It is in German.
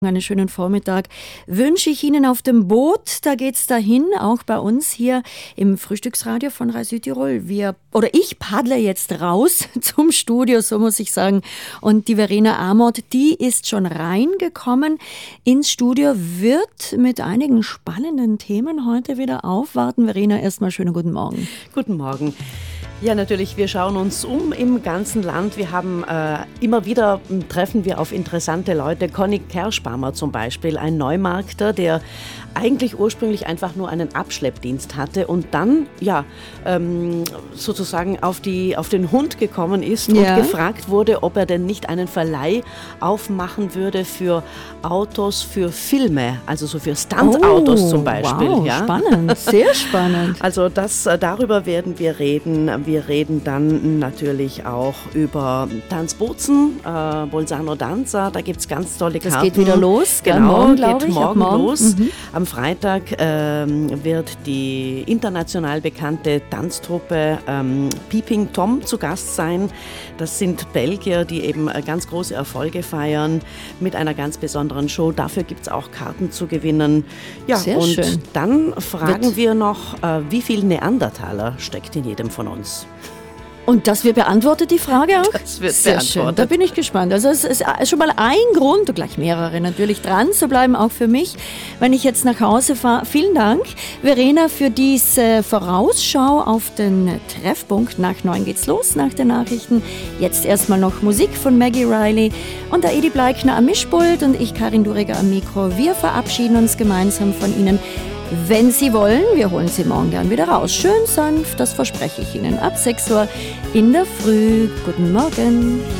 Einen schönen Vormittag wünsche ich Ihnen auf dem Boot. Da geht's dahin, auch bei uns hier im Frühstücksradio von Rai Südtirol. Ich paddle jetzt raus zum Studio, so muss ich sagen. Und die Verena Amott, die ist schon reingekommen ins Studio, wird mit einigen spannenden Themen heute wieder aufwarten. Verena, erstmal schönen guten Morgen. Guten Morgen. Ja, natürlich, wir schauen uns um im ganzen Land. Wir haben immer wieder, treffen wir auf interessante Leute. Conny Kerschbaumer zum Beispiel, ein Neumarkter, der eigentlich ursprünglich einfach nur einen Abschleppdienst hatte und dann sozusagen auf den Hund gekommen ist und gefragt wurde, ob er denn nicht einen Verleih aufmachen würde für Autos, für Filme, also so für Stuntautos zum Beispiel. Wow, ja? Spannend, sehr spannend. Also darüber werden wir reden. Wir reden dann natürlich auch über Tanzbozen, Bolzano Danza, da gibt es ganz tolle Karten. Das geht wieder los, genau, morgen, glaube ich. Morgen los. Mhm. Am Freitag wird die international bekannte Tanztruppe Peeping Tom zu Gast sein. Das sind Belgier, die eben ganz große Erfolge feiern mit einer ganz besonderen Show. Dafür gibt es auch Karten zu gewinnen. Ja, sehr und schön. Dann fragen wir noch, wie viel Neandertaler steckt in jedem von uns? Und das wird beantwortet, die Frage auch? Das wird sehr beantwortet. Schön. Da bin ich gespannt. Also es ist schon mal ein Grund, und gleich mehrere natürlich, dran zu bleiben, auch für mich, wenn ich jetzt nach Hause fahre. Vielen Dank, Verena, für diese Vorausschau auf den Treffpunkt. Nach 9 geht's los, nach den Nachrichten. Jetzt erstmal noch Musik von Maggie Riley und der Edi Bleikner am Mischpult und ich, Karin Duriger, am Mikro. Wir verabschieden uns gemeinsam von Ihnen. Wenn Sie wollen, wir holen Sie morgen gern wieder raus. Schön sanft, das verspreche ich Ihnen. Ab 6 Uhr in der Früh. Guten Morgen.